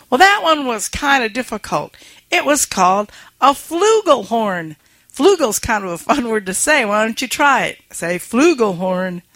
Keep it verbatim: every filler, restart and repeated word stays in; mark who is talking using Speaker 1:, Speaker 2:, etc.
Speaker 1: Well, that one was kind of difficult. It was called a flugelhorn. Flugel's kind of a fun word to say. Why don't you try it? Say flugelhorn.